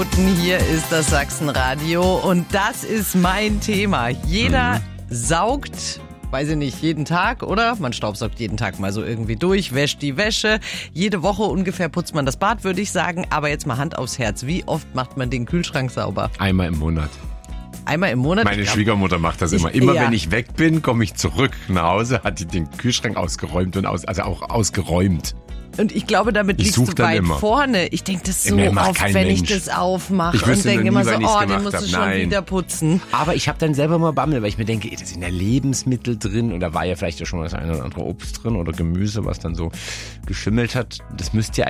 Minuten. Hier ist das Sachsenradio und das ist mein Thema. Jeder saugt, weiß ich nicht, jeden Tag, oder? Man staubsaugt jeden Tag mal so irgendwie durch, wäscht die Wäsche. Jede Woche ungefähr putzt man das Bad, würde ich sagen. Aber jetzt mal Hand aufs Herz. Wie oft macht man den Kühlschrank sauber? Einmal im Monat. Einmal im Monat? Meine Schwiegermutter macht das immer. Wenn ich weg bin, komme ich zurück nach Hause, hat die den Kühlschrank ausgeräumt und also auch ausgeräumt. Und ich glaube, damit liegst du weit vorne. Ich denke das so oft, wenn ich das aufmache und denke immer so, den musst du schon wieder putzen. Aber ich habe dann selber mal Bammel, weil ich mir denke, da sind ja Lebensmittel drin und da war ja vielleicht schon das eine oder andere Obst drin oder Gemüse, was dann so geschimmelt hat. Das müsste ja